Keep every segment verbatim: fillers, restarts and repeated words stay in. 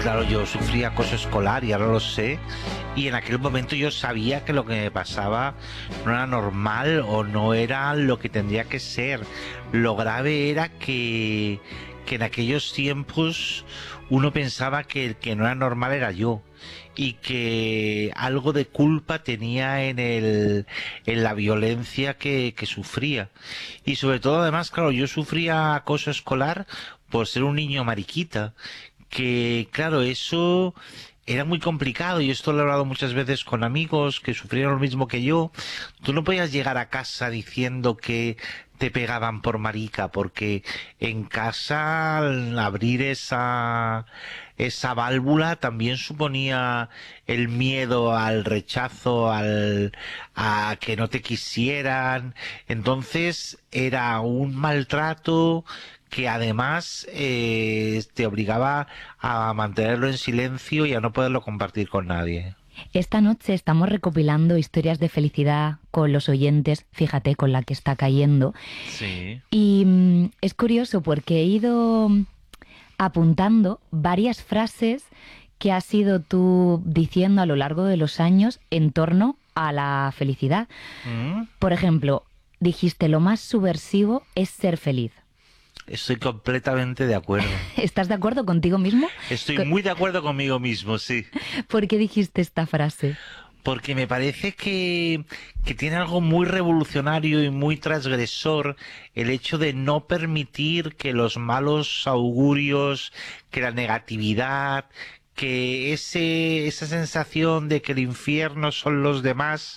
claro, yo sufría acoso escolar y ahora lo sé. Y en aquel momento yo sabía que lo que me pasaba no era normal o no era lo que tendría que ser. Lo grave era que, que en aquellos tiempos uno pensaba que el que no era normal era yo. Y que algo de culpa tenía en el en la violencia que, que sufría. Y sobre todo, además, claro, yo sufría acoso escolar por ser un niño mariquita, que claro, eso era muy complicado, y esto lo he hablado muchas veces con amigos que sufrieron lo mismo que yo. Tú no podías llegar a casa diciendo que te pegaban por marica, porque en casa al abrir esa esa válvula también suponía el miedo al rechazo, al a que no te quisieran. Entonces era un maltrato que además eh, te obligaba a mantenerlo en silencio y a no poderlo compartir con nadie. Esta noche estamos recopilando historias de felicidad con los oyentes, fíjate, con la que está cayendo. Sí. Y mm, es curioso porque he ido apuntando varias frases que has ido tú diciendo a lo largo de los años en torno a la felicidad. ¿Mm? Por ejemplo, dijiste, lo más subversivo es ser feliz. Estoy completamente de acuerdo. ¿Estás de acuerdo contigo mismo? Estoy Co- muy de acuerdo conmigo mismo, sí. ¿Por qué dijiste esta frase? Porque me parece que, que tiene algo muy revolucionario y muy transgresor el hecho de no permitir que los malos augurios, que la negatividad, que ese, esa sensación de que el infierno son los demás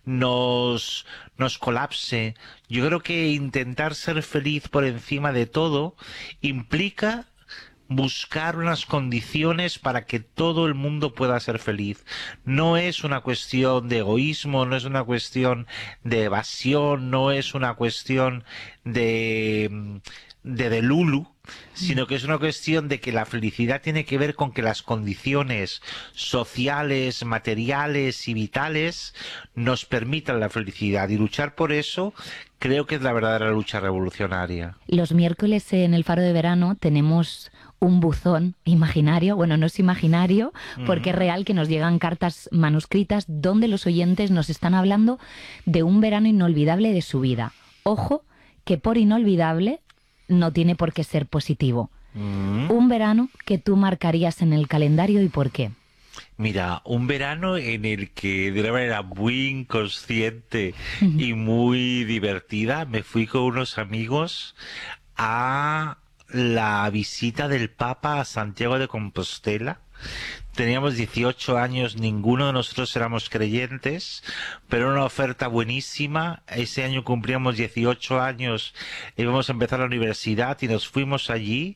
nos, nos colapse. Yo creo que intentar ser feliz por encima de todo implica buscar unas condiciones para que todo el mundo pueda ser feliz. No es una cuestión de egoísmo, no es una cuestión de evasión, no es una cuestión de de delulu, sino que es una cuestión de que la felicidad tiene que ver con que las condiciones sociales, materiales y vitales nos permitan la felicidad, y luchar por eso creo que es la verdadera lucha revolucionaria. Los miércoles en el Faro de Verano tenemos un buzón imaginario, bueno, no es imaginario, porque es real, que nos llegan cartas manuscritas donde los oyentes nos están hablando de un verano inolvidable de su vida. Ojo, que por inolvidable no tiene por qué ser positivo. Mm. Un verano que tú marcarías en el calendario, ¿y por qué? Mira, un verano en el que de una manera muy inconsciente y muy divertida me fui con unos amigos a la visita del Papa a Santiago de Compostela. Teníamos dieciocho años, ninguno de nosotros éramos creyentes, pero era una oferta buenísima. Ese año cumplíamos dieciocho años, íbamos a empezar la universidad y nos fuimos allí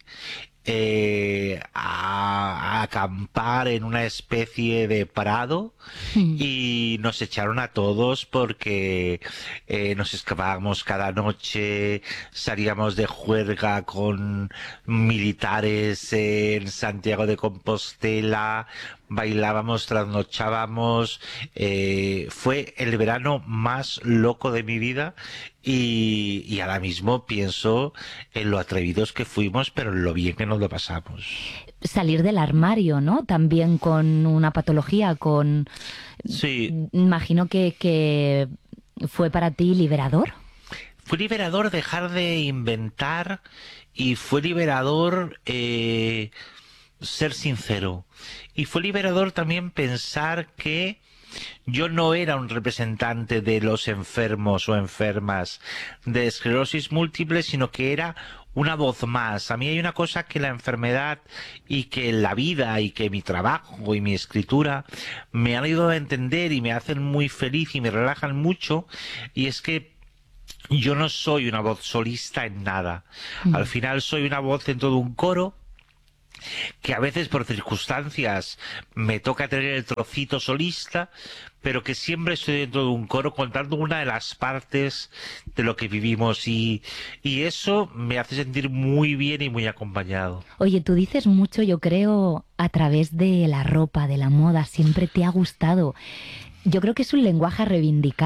eh, a, a acampar en una especie de prado, y nos echaron a todos porque eh, nos escapábamos cada noche, salíamos de juerga con militares en Santiago de Compostela, bailábamos, trasnochábamos. Eh, fue el verano más loco de mi vida, y, y ahora mismo pienso en lo atrevidos que fuimos, pero en lo bien que nos lo pasamos. Salir del armario, ¿no? También con una patología, con... Sí. Imagino que, que fue para ti liberador. Fue liberador dejar de inventar, y fue liberador eh, ser sincero. Y fue liberador también pensar que yo no era un representante de los enfermos o enfermas de esclerosis múltiple, sino que era una voz más. A mí hay una cosa que la enfermedad y que la vida y que mi trabajo y mi escritura me han ayudado a entender y me hacen muy feliz y me relajan mucho, y es que yo no soy una voz solista en nada. Mm. Al final soy una voz dentro de un coro, que a veces por circunstancias me toca tener el trocito solista, pero que siempre estoy dentro de un coro contando una de las partes de lo que vivimos, y, y eso me hace sentir muy bien y muy acompañado. Oye, tú dices mucho, yo creo, a través de la ropa, de la moda, siempre te ha gustado. Yo creo que es un lenguaje a reivindicar.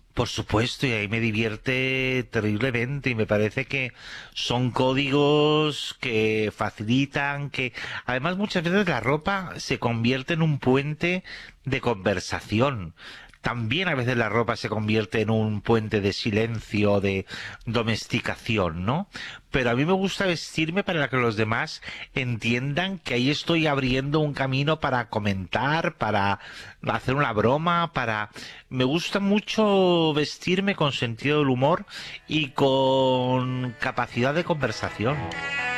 Por supuesto, y ahí me divierte terriblemente y me parece que son códigos que facilitan, que además muchas veces la ropa se convierte en un puente de conversación. También a veces la ropa se convierte en un puente de silencio, de domesticación, ¿no? Pero a mí me gusta vestirme para que los demás entiendan que ahí estoy abriendo un camino para comentar, para hacer una broma, para... Me gusta mucho vestirme con sentido del humor y con capacidad de conversación.